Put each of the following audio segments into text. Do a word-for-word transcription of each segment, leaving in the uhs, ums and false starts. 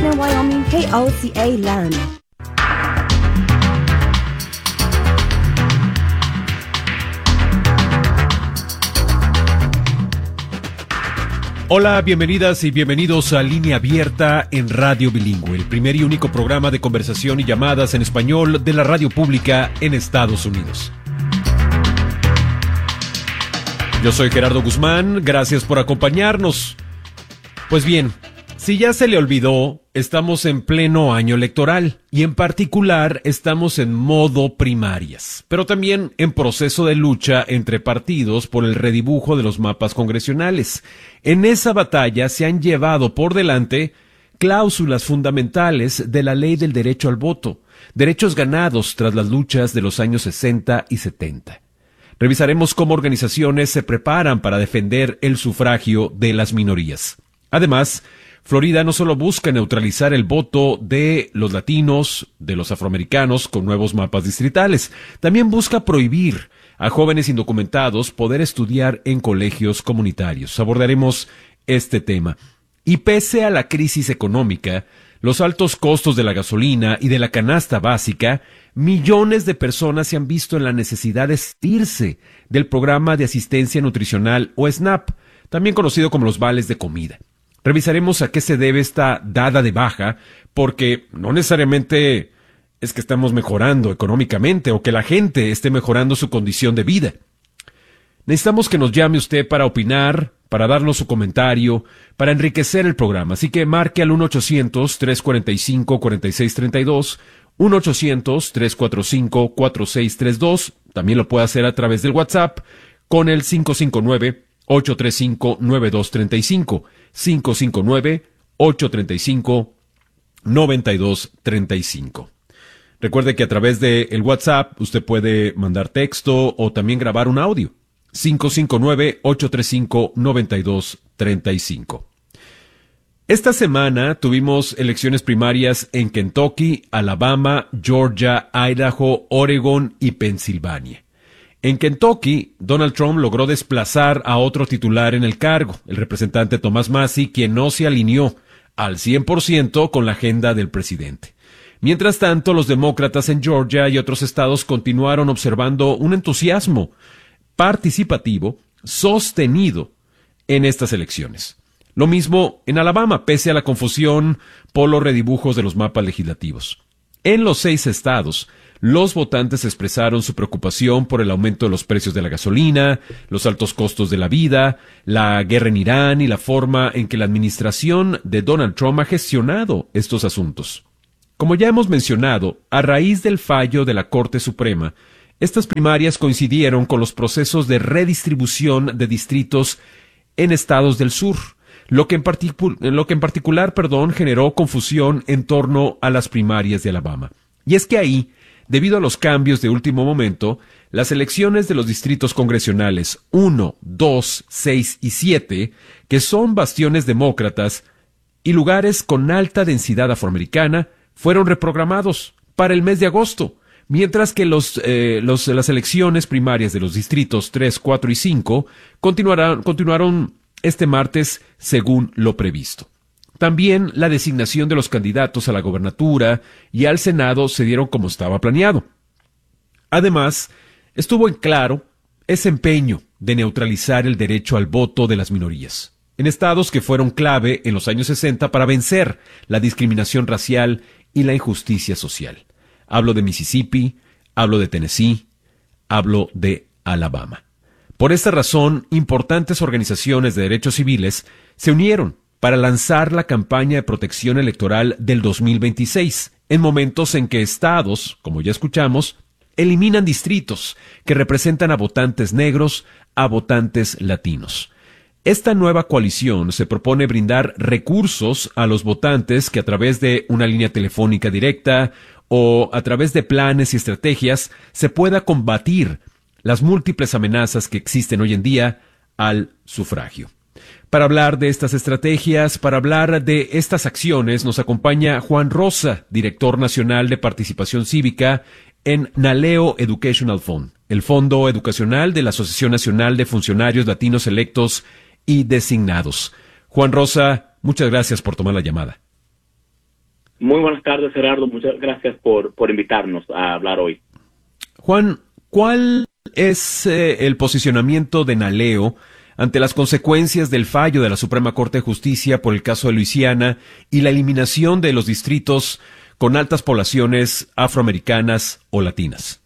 Wyoming, Wyoming, K O C A Land. Hola, bienvenidas y bienvenidos a Línea Abierta en Radio Bilingüe, el primer y único programa de conversación y llamadas en español de la radio pública en Estados Unidos. Yo soy Gerardo Guzmán, gracias por acompañarnos. Pues bien, si ya se le olvidó, estamos en pleno año electoral y en particular estamos en modo primarias, pero también en proceso de lucha entre partidos por el redibujo de los mapas congresionales. En esa batalla se han llevado por delante cláusulas fundamentales de la ley del derecho al voto, derechos ganados tras las luchas de los años sesenta y setenta. Revisaremos cómo organizaciones se preparan para defender el sufragio de las minorías. Además, Florida no solo busca neutralizar el voto de los latinos, de los afroamericanos con nuevos mapas distritales, también busca prohibir a jóvenes indocumentados poder estudiar en colegios comunitarios. Abordaremos este tema. Y pese a la crisis económica, los altos costos de la gasolina y de la canasta básica, millones de personas se han visto en la necesidad de salirse del programa de asistencia nutricional o SNAP, también conocido como los vales de comida. Revisaremos a qué se debe esta dada de baja, porque no necesariamente es que estamos mejorando económicamente o que la gente esté mejorando su condición de vida. Necesitamos que nos llame usted para opinar, para darnos su comentario, para enriquecer el programa. Así que marque al uno ochocientos, tres cuarenta y cinco, cuarenta y seis treinta y dos, uno ochocientos, tres cuatro cinco, cuatro seis tres dos. También lo puede hacer a través del WhatsApp con el cinco cinco nueve, ocho tres cinco, nueve dos tres cinco, cinco cinco nueve, ocho tres cinco, nueve dos tres cinco. Recuerde que a través del WhatsApp usted puede mandar texto o también grabar un audio. cinco cinco nueve, ocho tres cinco, nueve dos tres cinco. Esta semana tuvimos elecciones primarias en Kentucky, Alabama, Georgia, Idaho, Oregon y Pensilvania. En Kentucky, Donald Trump logró desplazar a otro titular en el cargo, el representante Thomas Massie, quien no se alineó al cien por ciento con la agenda del presidente. Mientras tanto, los demócratas en Georgia y otros estados continuaron observando un entusiasmo participativo sostenido en estas elecciones. Lo mismo en Alabama, pese a la confusión por los redibujos de los mapas legislativos. En los seis estados, los votantes expresaron su preocupación por el aumento de los precios de la gasolina, los altos costos de la vida, la guerra en Irán y la forma en que la administración de Donald Trump ha gestionado estos asuntos. Como ya hemos mencionado, a raíz del fallo de la Corte Suprema, estas primarias coincidieron con los procesos de redistribución de distritos en estados del sur, lo que en, particu- lo que en particular perdón, generó confusión en torno a las primarias de Alabama. Y es que ahí, debido a los cambios de último momento, las elecciones de los distritos congresionales uno, dos, seis y siete, que son bastiones demócratas y lugares con alta densidad afroamericana, fueron reprogramados para el mes de agosto, mientras que los, eh, los, las elecciones primarias de los distritos tres, cuatro y cinco continuaron, continuaron este martes según lo previsto. También la designación de los candidatos a la gobernatura y al Senado se dieron como estaba planeado. Además, estuvo en claro ese empeño de neutralizar el derecho al voto de las minorías, en estados que fueron clave en los años sesenta para vencer la discriminación racial y la injusticia social. Hablo de Mississippi, hablo de Tennessee, hablo de Alabama. Por esta razón, importantes organizaciones de derechos civiles se unieron para lanzar la campaña de protección electoral del dos mil veintiséis, en momentos en que estados, como ya escuchamos, eliminan distritos que representan a votantes negros, a votantes latinos. Esta nueva coalición se propone brindar recursos a los votantes que a través de una línea telefónica directa o a través de planes y estrategias se pueda combatir las múltiples amenazas que existen hoy en día al sufragio. Para hablar de estas estrategias, para hablar de estas acciones, nos acompaña Juan Rosa, director nacional de participación cívica en NALEO Educational Fund, el fondo educacional de la Asociación Nacional de Funcionarios Latinos Electos y Designados. Juan Rosa, muchas gracias por tomar la llamada. Muy buenas tardes, Gerardo. Muchas gracias por, por invitarnos a hablar hoy. Juan, ¿cuál es eh, el posicionamiento de Naleo ante las consecuencias del fallo de la Suprema Corte de Justicia por el caso de Luisiana y la eliminación de los distritos con altas poblaciones afroamericanas o latinas?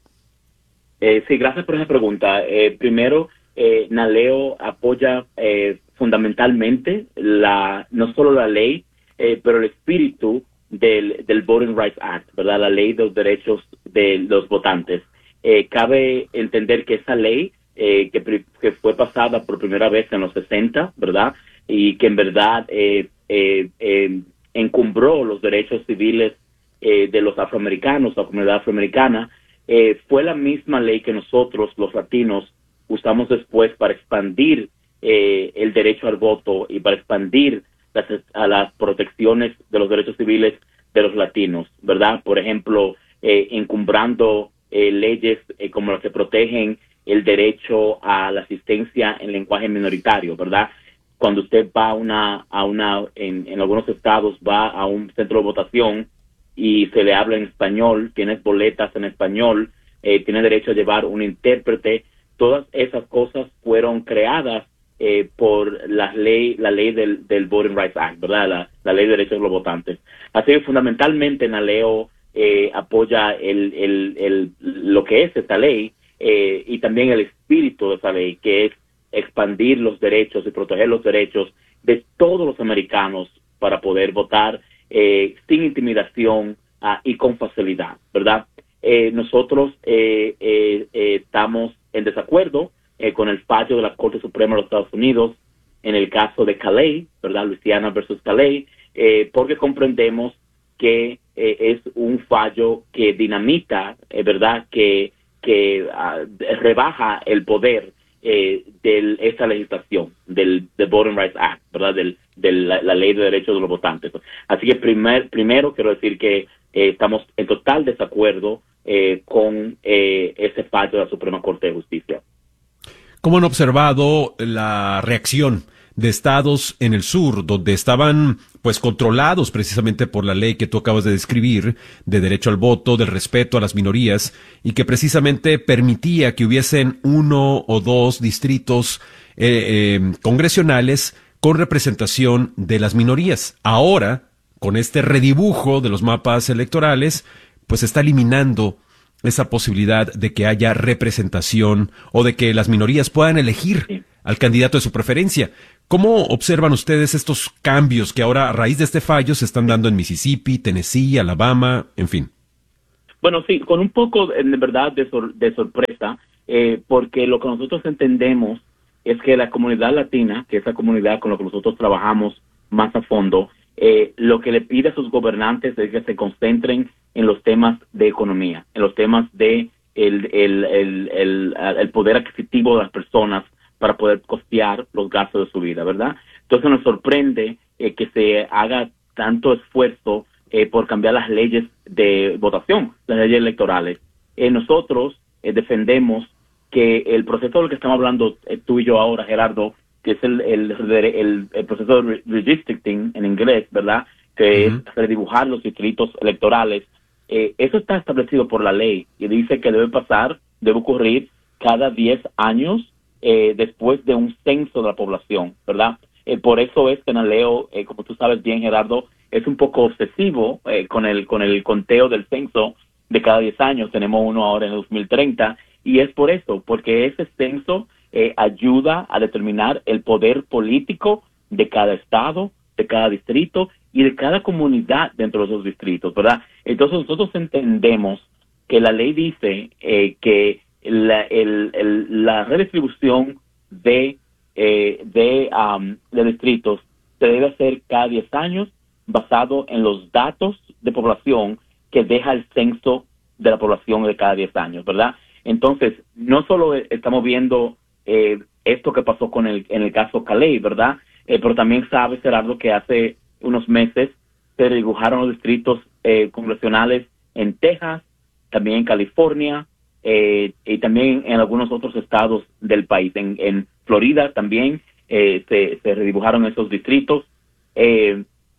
Eh, sí, gracias por esa pregunta. Eh, primero, eh, Naleo apoya eh, fundamentalmente la no solo la ley, eh, pero el espíritu del, del Voting Rights Act, ¿verdad? La ley de los derechos de los votantes. Eh, cabe entender que esa ley eh, que, que fue pasada por primera vez en los sesenta, ¿verdad? Y que en verdad eh, eh, eh, encumbró los derechos civiles eh, de los afroamericanos, la comunidad afroamericana, eh, fue la misma ley que nosotros, los latinos, usamos después para expandir eh, el derecho al voto y para expandir las, a las protecciones de los derechos civiles de los latinos, ¿verdad? Por ejemplo, eh, encumbrando eh, leyes eh, como las que protegen el derecho a la asistencia en lenguaje minoritario, ¿verdad? Cuando usted va a una, a una en, en algunos estados, va a un centro de votación y se le habla en español, tienes boletas en español, eh, tiene derecho a llevar un intérprete. Todas esas cosas fueron creadas eh, por la ley la ley del, del Voting Rights Act, ¿verdad? La, la ley de derechos de los votantes. Así que fundamentalmente Naleo eh, apoya el, el, el, lo que es esta ley eh, y también el espíritu de esa ley, que es expandir los derechos y proteger los derechos de todos los americanos para poder votar eh, sin intimidación uh, y con facilidad, ¿verdad? Eh, nosotros eh, eh, eh, estamos en desacuerdo eh, con el fallo de la Corte Suprema de los Estados Unidos en el caso de Calais, ¿verdad? Luisiana versus Calais, eh, porque comprendemos que eh, es un fallo que dinamita, eh, ¿verdad? Que, que uh, rebaja el poder eh, de esta legislación, del, del Voting Rights Act, ¿verdad? Del, de la, la ley de derechos de los votantes. Así que primer, primero quiero decir que eh, estamos en total desacuerdo eh, con eh, ese fallo de la Suprema Corte de Justicia. ¿Cómo han observado la reacción de estados en el sur, donde estaban pues controlados precisamente por la ley que tú acabas de describir, de derecho al voto, del respeto a las minorías, y que precisamente permitía que hubiesen uno o dos distritos eh, eh, congresionales con representación de las minorías? Ahora, con este redibujo de los mapas electorales, pues se está eliminando esa posibilidad de que haya representación o de que las minorías puedan elegir al candidato de su preferencia. ¿Cómo observan ustedes estos cambios que ahora, a raíz de este fallo, se están dando en Mississippi, Tennessee, Alabama, en fin? Bueno, sí, con un poco, de verdad, de, sor- de sorpresa, eh, porque lo que nosotros entendemos es que la comunidad latina, que es la comunidad con la que nosotros trabajamos más a fondo, eh, lo que le pide a sus gobernantes es que se concentren en los temas de economía, en los temas de el, el, el, el, el poder adquisitivo de las personas para poder costear los gastos de su vida, ¿verdad? Entonces nos sorprende eh, que se haga tanto esfuerzo eh, por cambiar las leyes de votación, las leyes electorales. Eh, nosotros eh, defendemos que el proceso del que estamos hablando eh, tú y yo ahora, Gerardo, que es el, el, el, el proceso de redistricting en inglés, ¿verdad? Que uh-huh. es redibujar los distritos electorales. Eh, eso está establecido por la ley y dice que debe pasar, debe ocurrir cada diez años eh, después de un censo de la población, ¿verdad? Eh, por eso es que Naleo, eh, como tú sabes bien, Gerardo, es un poco obsesivo eh, con el con el conteo del censo de cada diez años. Tenemos uno ahora en el dos mil treinta y es por eso, porque ese censo eh, ayuda a determinar el poder político de cada estado, de cada distrito y de cada comunidad dentro de esos distritos, ¿verdad? Entonces nosotros entendemos que la ley dice eh, que la, el, el, la redistribución de, eh, de, um, de distritos se debe hacer cada diez años basado en los datos de población que deja el censo de la población de cada diez años, ¿verdad? Entonces, no solo estamos viendo eh, esto que pasó con el, en el caso Calais, ¿verdad? Eh, pero también sabes, Gerardo, que hace unos meses se redibujaron los distritos eh, congresionales en Texas, también en California, eh, y también en algunos otros estados del país. En, en Florida también eh, se, se redibujaron esos distritos. Eh,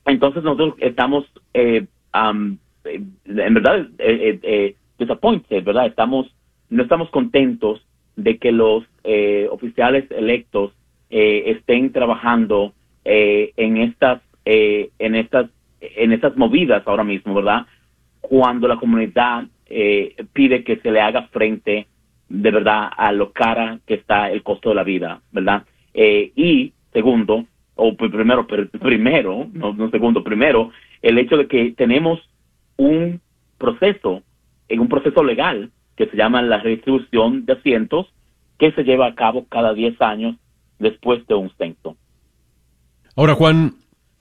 Entonces nosotros estamos, eh, um, eh, en verdad, eh, eh, disappointed, ¿verdad? Estamos, no estamos contentos de que los eh, oficiales electos eh, estén trabajando eh, en estas, eh, en estas, en estas movidas ahora mismo, ¿verdad? Cuando la comunidad eh, pide que se le haga frente de verdad a lo cara que está el costo de la vida, ¿verdad? Eh, y segundo, o primero, primero, no, no segundo, primero, el hecho de que tenemos un proceso, en un proceso legal que se llama la redistribución de asientos, que se lleva a cabo cada diez años después de un censo. Ahora, Juan,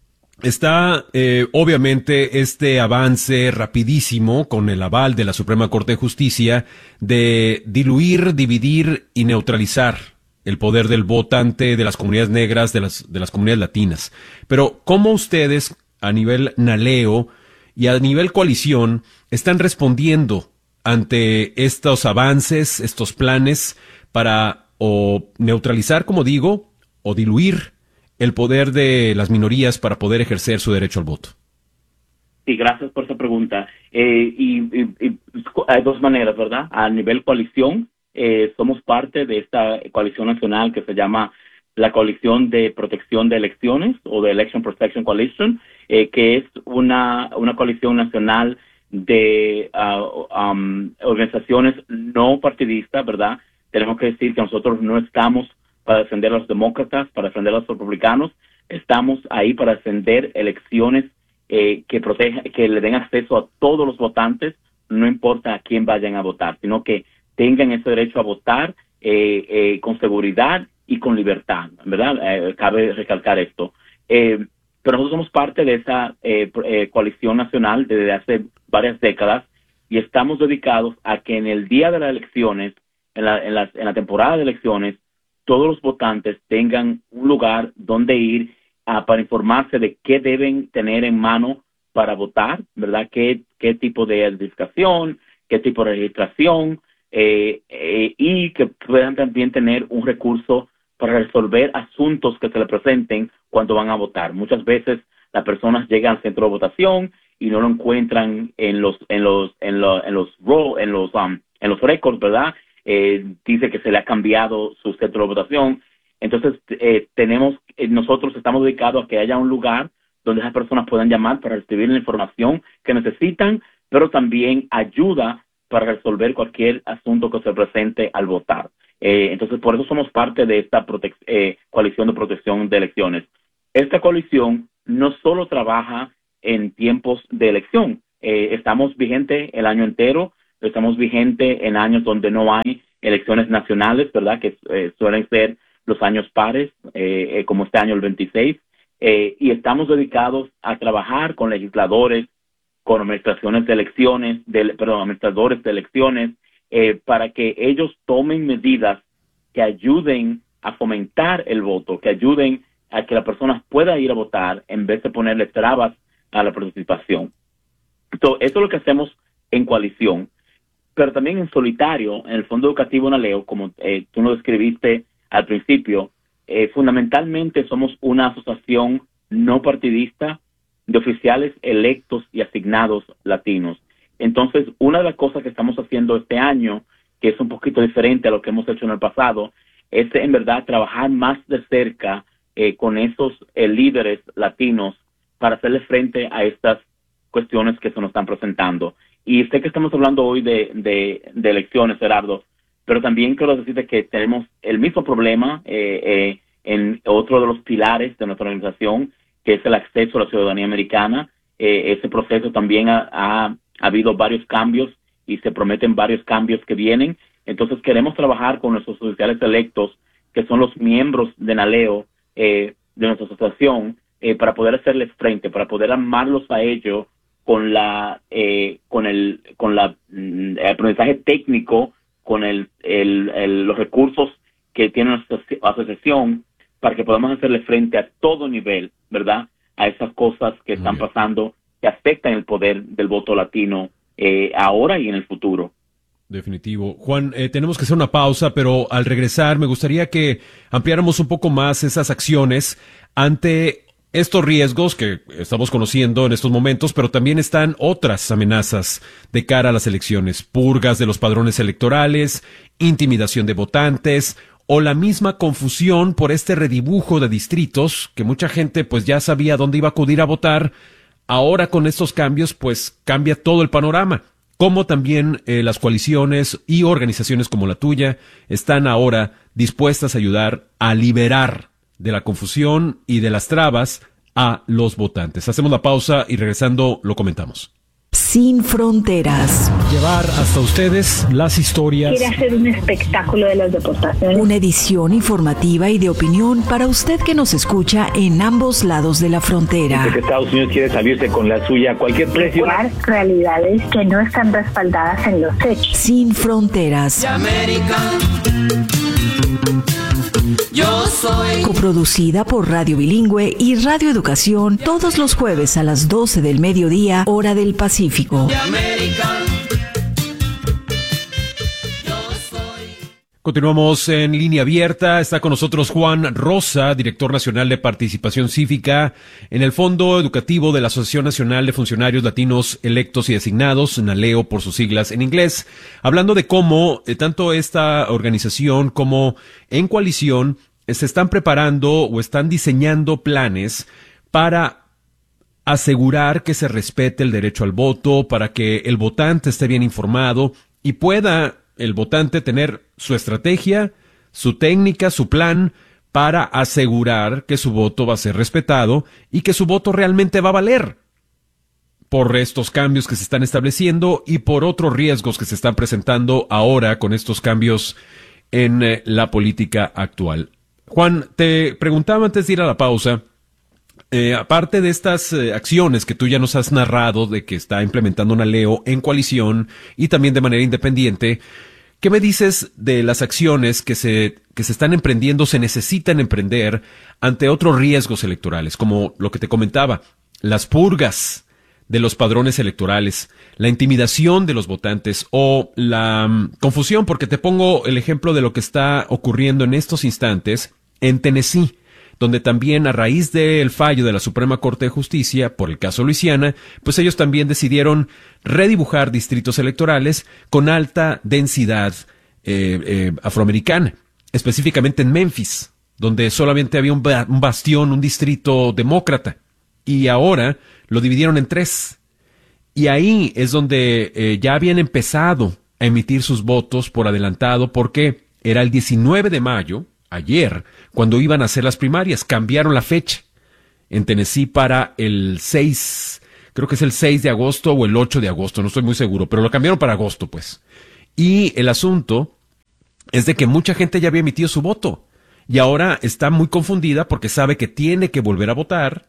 está eh, obviamente este avance rapidísimo con el aval de la Suprema Corte de Justicia de diluir, dividir y neutralizar el poder del votante de las comunidades negras, de las, de las comunidades latinas. Pero, ¿cómo ustedes, a nivel NALEO y a nivel coalición, están respondiendo ante estos avances, estos planes para o neutralizar, como digo, o diluir el poder de las minorías para poder ejercer su derecho al voto? Sí, gracias por esa pregunta. Eh, y, y, y hay dos maneras, ¿verdad? A nivel coalición, eh, somos parte de esta coalición nacional que se llama la Coalición de Protección de Elecciones, o de Election Protection Coalition, eh, que es una, una coalición nacional de uh, um, organizaciones no partidistas, ¿verdad? Tenemos que decir que nosotros no estamos para defender a los demócratas, para defender a los republicanos, estamos ahí para defender elecciones eh, que protejan, que le den acceso a todos los votantes, no importa a quién vayan a votar, sino que tengan ese derecho a votar eh, eh, con seguridad y con libertad, ¿verdad? Eh, cabe recalcar esto. Eh, pero nosotros somos parte de esa eh, eh, coalición nacional desde hace varias décadas y estamos dedicados a que en el día de las elecciones, en la, en la, en la temporada de elecciones, todos los votantes tengan un lugar donde ir uh, para informarse de qué deben tener en mano para votar, ¿verdad? Qué, qué tipo de identificación, qué tipo de registración, eh, eh, y que puedan también tener un recurso para resolver asuntos que se les presenten cuando van a votar. Muchas veces las personas llegan al centro de votación y no lo encuentran en los en los en los en los roll, en los um, en los récords, ¿verdad? Eh, dice que se le ha cambiado su centro de votación. Entonces, eh, tenemos, eh, nosotros estamos dedicados a que haya un lugar donde esas personas puedan llamar para recibir la información que necesitan, pero también ayuda para resolver cualquier asunto que se presente al votar. Eh, entonces, por eso somos parte de esta protec- eh, coalición de protección de elecciones. Esta coalición no solo trabaja en tiempos de elección, eh, estamos vigentes el año entero, estamos vigentes en años donde no hay elecciones nacionales, ¿verdad? Que eh, suelen ser los años pares, eh, eh, como este año el veintiséis, eh, y estamos dedicados a trabajar con legisladores, con administraciones de elecciones, de, perdón, administradores de elecciones, eh, para que ellos tomen medidas que ayuden a fomentar el voto, que ayuden a que la persona pueda ir a votar en vez de ponerle trabas a la participación. Entonces, eso es lo que hacemos en coalición. Pero también en solitario, en el Fondo Educativo NALEO, como eh, tú lo describiste al principio, eh, fundamentalmente somos una asociación no partidista de oficiales electos y asignados latinos. Entonces, una de las cosas que estamos haciendo este año, que es un poquito diferente a lo que hemos hecho en el pasado, es en verdad trabajar más de cerca eh, con esos eh, líderes latinos para hacerle frente a estas cuestiones que se nos están presentando. Y sé que estamos hablando hoy de, de, de elecciones, Gerardo, pero también quiero decirte que tenemos el mismo problema eh, eh, en otro de los pilares de nuestra organización, que es el acceso a la ciudadanía americana. Eh, ese proceso también ha, ha, ha habido varios cambios y se prometen varios cambios que vienen. Entonces queremos trabajar con nuestros oficiales electos, que son los miembros de NALEO, eh, de nuestra asociación, eh, para poder hacerles frente, para poder amarlos a ellos con la eh, con el con la mm, el aprendizaje técnico, con el, el, el los recursos que tiene nuestra asociación, para que podamos hacerle frente a todo nivel, ¿verdad? A esas cosas que están Muy bien. pasando, que afectan el poder del voto latino eh, ahora y en el futuro. Definitivo. Juan, eh, tenemos que hacer una pausa, pero al regresar me gustaría que ampliáramos un poco más esas acciones ante estos riesgos que estamos conociendo en estos momentos, pero también están otras amenazas de cara a las elecciones, purgas de los padrones electorales, intimidación de votantes o la misma confusión por este redibujo de distritos que mucha gente pues ya sabía dónde iba a acudir a votar. Ahora con estos cambios pues cambia todo el panorama. Como también eh, las coaliciones y organizaciones como la tuya están ahora dispuestas a ayudar a liberar de la confusión y de las trabas a los votantes. Hacemos la pausa y regresando lo comentamos. Sin fronteras. Llevar hasta ustedes las historias. Quiere hacer un espectáculo de las deportaciones. Una edición informativa y de opinión para usted que nos escucha en ambos lados de la frontera. Dice que Estados Unidos quiere salirse con la suya a cualquier precio. Realidades que no están respaldadas en los hechos. Sin fronteras. Yo soy. Coproducida por Radio Bilingüe y Radio Educación todos los jueves a las doce del mediodía, hora del Pacífico. Continuamos en línea abierta. Está con nosotros Juan Rosa, director nacional de participación cívica en el Fondo Educativo de la Asociación Nacional de Funcionarios Latinos Electos y Designados, NALEO por sus siglas en inglés, hablando de cómo eh, tanto esta organización como en coalición eh, se están preparando o están diseñando planes para asegurar que se respete el derecho al voto, para que el votante esté bien informado y pueda el votante tener su estrategia, su técnica, su plan para asegurar que su voto va a ser respetado y que su voto realmente va a valer por estos cambios que se están estableciendo y por otros riesgos que se están presentando ahora con estos cambios en eh, la política actual. Juan, te preguntaba antes de ir a la pausa, eh, aparte de estas eh, acciones que tú ya nos has narrado de que está implementando NALEO en coalición y también de manera independiente, ¿qué me dices de las acciones que se, que se están emprendiendo, se necesitan emprender ante otros riesgos electorales, como lo que te comentaba, las purgas de los padrones electorales, la intimidación de los votantes o la um, confusión? Porque te pongo el ejemplo de lo que está ocurriendo en estos instantes en Tennessee, donde también a raíz del fallo de la Suprema Corte de Justicia por el caso Luisiana, pues ellos también decidieron redibujar distritos electorales con alta densidad eh, eh, afroamericana, específicamente en Memphis, donde solamente había un, ba- un bastión, un distrito demócrata, y ahora lo dividieron en tres. Y ahí es donde eh, ya habían empezado a emitir sus votos por adelantado, porque era el diecinueve de mayo, ayer, cuando iban a hacer las primarias. Cambiaron la fecha en Tennessee para el seis, creo que es el seis de agosto o el ocho de agosto, no estoy muy seguro, pero lo cambiaron para agosto, pues. Y el asunto es de que mucha gente ya había emitido su voto y ahora está muy confundida porque sabe que tiene que volver a votar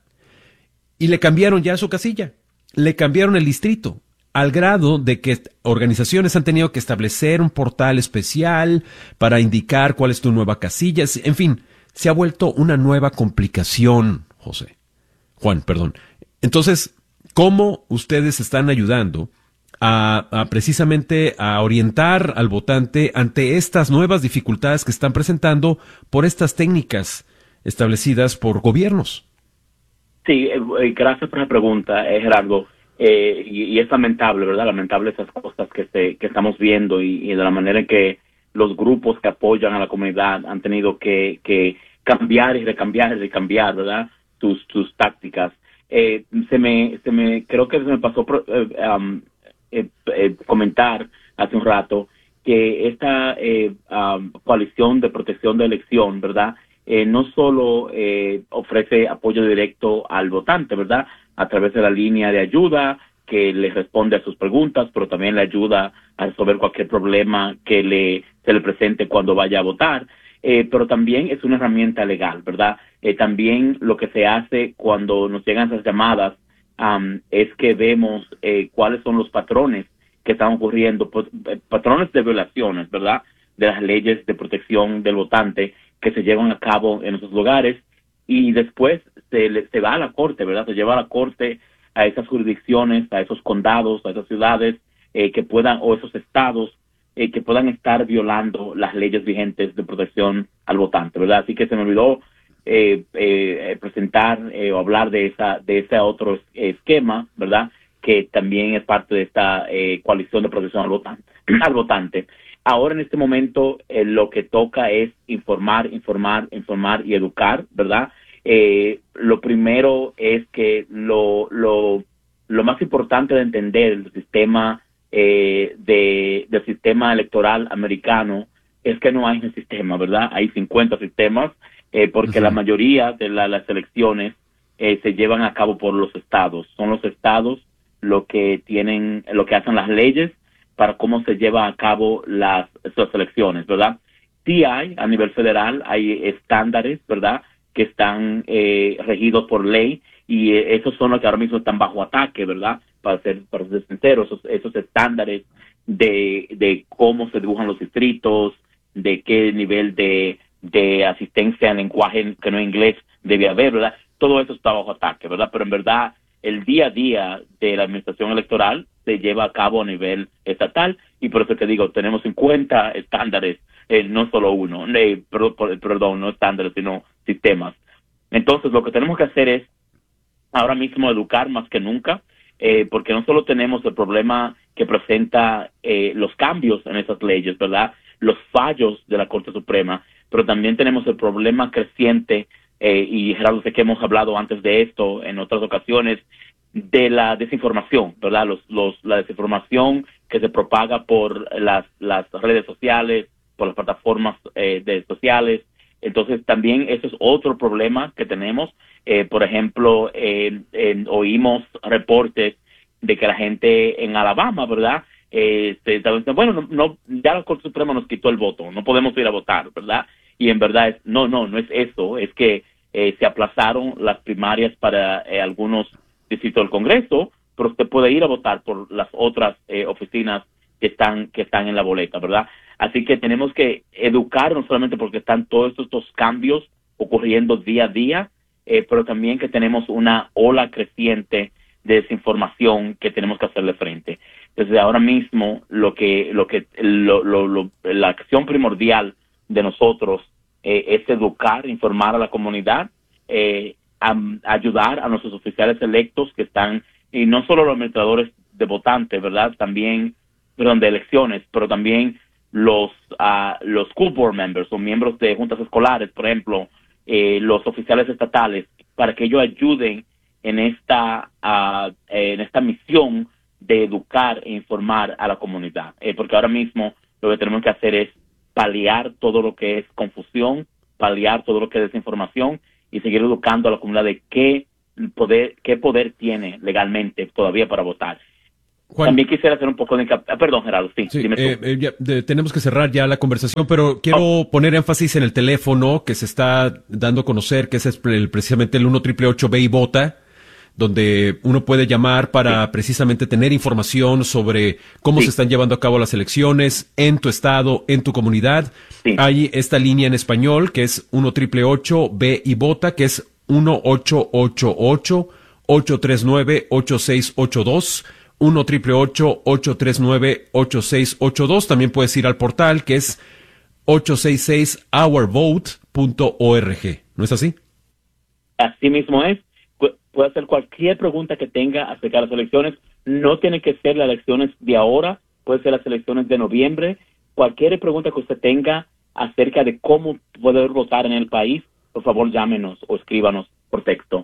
y le cambiaron ya su casilla, le cambiaron el distrito, al grado de que organizaciones han tenido que establecer un portal especial para indicar cuál es tu nueva casilla. En fin, se ha vuelto una nueva complicación, José. Juan, perdón. Entonces, ¿cómo ustedes están ayudando a, a precisamente a orientar al votante ante estas nuevas dificultades que están presentando por estas técnicas establecidas por gobiernos? Sí, eh, gracias por la pregunta, eh, Gerardo. Eh, y, y es lamentable, ¿verdad? Lamentable esas cosas que, se, que estamos viendo y, y de la manera en que los grupos que apoyan a la comunidad han tenido que, que cambiar y recambiar y recambiar, ¿verdad? Sus, sus tácticas. Eh, se me, se me, creo que se me pasó eh, um, eh, eh, comentar hace un rato que esta eh, um, coalición de protección de elección, ¿verdad? Eh, no solo eh, ofrece apoyo directo al votante, ¿verdad?, a través de la línea de ayuda que le responde a sus preguntas, pero también le ayuda a resolver cualquier problema que le se le presente cuando vaya a votar, eh, pero también es una herramienta legal, ¿verdad? Eh, también lo que se hace cuando nos llegan esas llamadas um, es que vemos eh, cuáles son los patrones que están ocurriendo, pues, eh, patrones de violaciones, ¿verdad?, de las leyes de protección del votante que se llevan a cabo en esos lugares, y después se, le, se va a la corte, ¿verdad? Se lleva a la corte a esas jurisdicciones, a esos condados, a esas ciudades eh, que puedan, o esos estados eh, que puedan estar violando las leyes vigentes de protección al votante, ¿verdad? Así que se me olvidó eh, eh, presentar eh, o hablar de esa de ese otro esquema, ¿verdad?, que también es parte de esta eh, coalición de protección al votante. al votante. Ahora, en este momento, eh, lo que toca es informar, informar, informar y educar, ¿verdad? Eh, lo primero es que lo, lo, lo más importante de entender el sistema eh, de, del sistema electoral americano es que no hay un sistema, ¿verdad? Hay cincuenta sistemas, eh, porque uh-huh. la mayoría de la, las elecciones eh, se llevan a cabo por los estados. Son los estados lo que tienen, lo que hacen las leyes para cómo se lleva a cabo las, las elecciones, ¿verdad? Sí hay, a nivel federal, hay estándares, ¿verdad?, que están eh, regidos por ley, y eh, esos son los que ahora mismo están bajo ataque, ¿verdad? Para ser, para ser sincero, esos, esos estándares de, de cómo se dibujan los distritos, de qué nivel de, de asistencia en lenguaje que no es inglés debe haber, ¿verdad? Todo eso está bajo ataque, ¿verdad? Pero en verdad, el día a día de la administración electoral se lleva a cabo a nivel estatal, y por eso que digo, tenemos cincuenta estándares, eh, no solo uno, eh, perdón, perdón, no estándares, sino sistemas. Entonces, lo que tenemos que hacer es ahora mismo educar más que nunca, eh, porque no solo tenemos el problema que presenta eh, los cambios en esas leyes, ¿verdad?, los fallos de la Corte Suprema, pero también tenemos el problema creciente, eh, y Gerardo, sé que hemos hablado antes de esto en otras ocasiones, de la desinformación, ¿verdad? Los, los, la desinformación que se propaga por las, las redes sociales, por las plataformas eh, de sociales. Entonces, también eso es otro problema que tenemos. Eh, por ejemplo, eh, eh, oímos reportes de que la gente en Alabama, ¿verdad?, eh, se está diciendo, bueno, no, no, ya la Corte Suprema nos quitó el voto, no podemos ir a votar, ¿verdad? Y en verdad, es, no, no, no es eso, es que eh, se aplazaron las primarias para eh, algunos distrito del Congreso, pero usted puede ir a votar por las otras eh, oficinas que están que están en la boleta, ¿verdad? Así que tenemos que educar, no solamente porque están todos estos cambios ocurriendo día a día, eh, pero también que tenemos una ola creciente de desinformación que tenemos que hacerle frente. Desde ahora mismo, lo que lo que lo, lo, lo, la acción primordial de nosotros eh, es educar, informar a la comunidad, eh, a, a ayudar a nuestros oficiales electos que están, y no solo los administradores de votantes, ¿verdad?, también, perdón, de elecciones, pero también los uh, los school board members o miembros de juntas escolares, por ejemplo, eh, los oficiales estatales, para que ellos ayuden en esta uh, en esta misión de educar e informar a la comunidad, eh, porque ahora mismo lo que tenemos que hacer es paliar todo lo que es confusión, paliar todo lo que es desinformación y seguir educando a la comunidad de qué poder qué poder tiene legalmente todavía para votar. Juan, también quisiera hacer un poco de... Ah, perdón, Gerardo, sí. sí dime tú. Eh, eh, ya, de, tenemos que cerrar ya la conversación, pero quiero oh. poner énfasis en el teléfono que se está dando a conocer, que es el, precisamente el uno ocho ocho ocho ve y vota, donde uno puede llamar para sí. precisamente tener información sobre cómo sí. se están llevando a cabo las elecciones en tu estado, en tu comunidad. Sí. Hay esta línea en español que es uno ocho ocho ocho ve y vota, que es uno ocho ocho ocho ocho tres nueve ocho seis ocho dos. uno ocho ocho ocho tres nueve ocho seis ocho dos. También puedes ir al portal que es ocho seis seis our vote punto org. ¿No es así? Así mismo es. Puede hacer cualquier pregunta que tenga acerca de las elecciones. No tiene que ser las elecciones de ahora, puede ser las elecciones de noviembre. Cualquier pregunta que usted tenga acerca de cómo poder votar en el país, por favor llámenos o escríbanos por texto.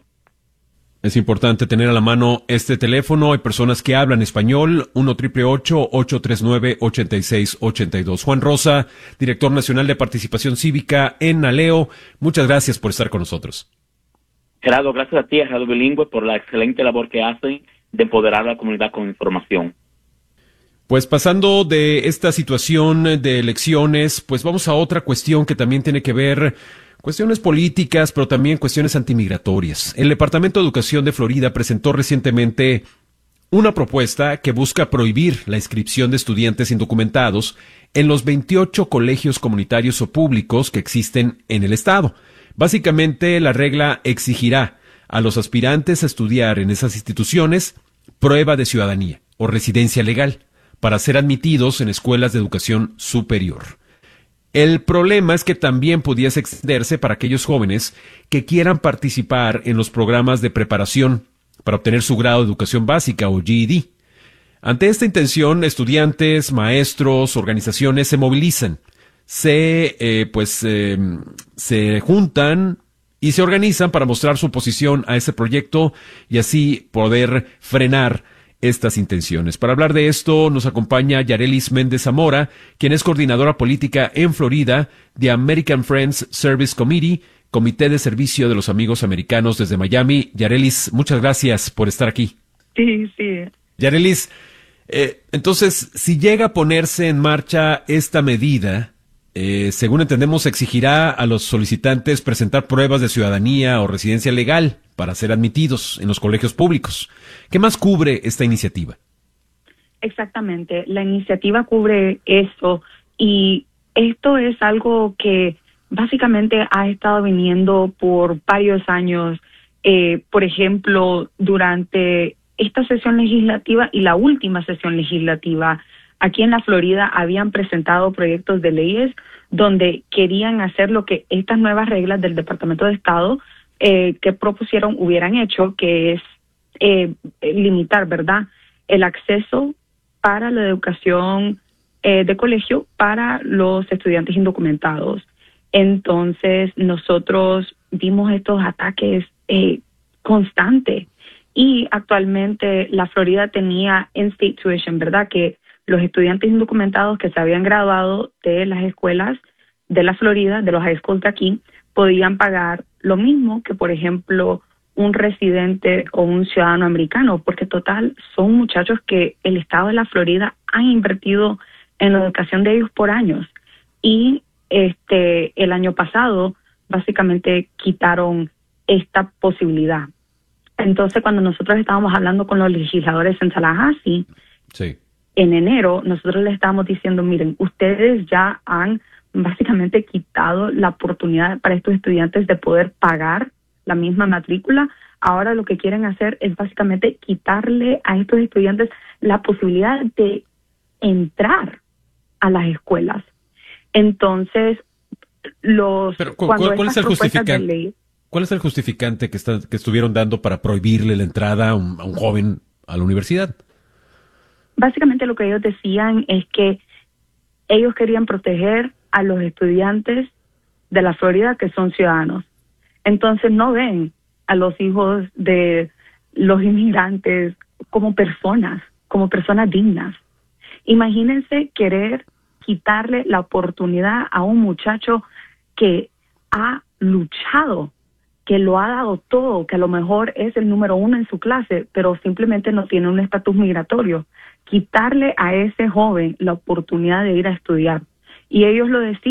Es importante tener a la mano este teléfono. Hay personas que hablan español, uno ocho ocho ocho tres nueve ocho seis ocho dos. Juan Rosa, director nacional de participación cívica en NALEO, muchas gracias por estar con nosotros. Gerardo, gracias a ti, a Radio Bilingüe, por la excelente labor que hacen de empoderar a la comunidad con información. Pues pasando de esta situación de elecciones, pues vamos a otra cuestión que también tiene que ver cuestiones políticas, pero también cuestiones antimigratorias. El Departamento de Educación de Florida presentó recientemente una propuesta que busca prohibir la inscripción de estudiantes indocumentados en los veintiocho colegios comunitarios o públicos que existen en el estado. Básicamente, la regla exigirá a los aspirantes a estudiar en esas instituciones prueba de ciudadanía o residencia legal para ser admitidos en escuelas de educación superior. El problema es que también pudiese extenderse para aquellos jóvenes que quieran participar en los programas de preparación para obtener su grado de educación básica o G E D. Ante esta intención, estudiantes, maestros, organizaciones se movilizan, se, eh, pues, eh, se juntan y se organizan para mostrar su oposición a ese proyecto y así poder frenar estas intenciones. Para hablar de esto nos acompaña Yarelis Méndez Zamora, quien es coordinadora política en Florida de American Friends Service Committee, Comité de Servicio de los Amigos Americanos desde Miami. Yarelis, muchas gracias por estar aquí. Sí, sí. Yarelis, eh, entonces, si llega a ponerse en marcha esta medida, eh, según entendemos, exigirá a los solicitantes presentar pruebas de ciudadanía o residencia legal para ser admitidos en los colegios públicos. ¿Qué más cubre esta iniciativa? Exactamente, la iniciativa cubre eso y esto es algo que básicamente ha estado viniendo por varios años. Eh, por ejemplo, durante esta sesión legislativa y la última sesión legislativa, aquí en la Florida habían presentado proyectos de leyes donde querían hacer lo que estas nuevas reglas del Departamento de Estado eh, que propusieron hubieran hecho, que es eh, limitar, ¿verdad?, el acceso para la educación eh, de colegio para los estudiantes indocumentados. Entonces, nosotros vimos estos ataques eh, constantes y actualmente la Florida tenía in-state tuition, ¿verdad?, que los estudiantes indocumentados que se habían graduado de las escuelas de la Florida, de los high schools de aquí, podían pagar lo mismo que, por ejemplo, un residente o un ciudadano americano, porque total son muchachos que el estado de la Florida ha invertido en la educación de ellos por años. Y este el año pasado básicamente quitaron esta posibilidad. Entonces, cuando nosotros estábamos hablando con los legisladores en Tallahassee, sí. en enero, nosotros les estábamos diciendo, miren, ustedes ya han básicamente quitado la oportunidad para estos estudiantes de poder pagar la misma matrícula. Ahora lo que quieren hacer es básicamente quitarle a estos estudiantes la posibilidad de entrar a las escuelas. Entonces, los Pero, ¿cu cuál, cuál es el justificante? Ley, ¿Cuál es el justificante que, está, que estuvieron dando para prohibirle la entrada a un, a un joven a la universidad? Básicamente lo que ellos decían es que ellos querían proteger a los estudiantes de la Florida que son ciudadanos. Entonces no ven a los hijos de los inmigrantes como personas, como personas dignas. Imagínense querer quitarle la oportunidad a un muchacho que ha luchado, que lo ha dado todo, que a lo mejor es el número uno en su clase, pero simplemente no tiene un estatus migratorio. Quitarle a ese joven la oportunidad de ir a estudiar. Y ellos lo decían.